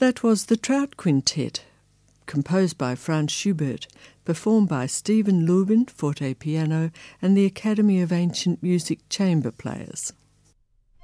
That was the Trout Quintet, composed by Franz Schubert, performed by Stephen Lubin, forte piano, and the Academy of Ancient Music chamber players.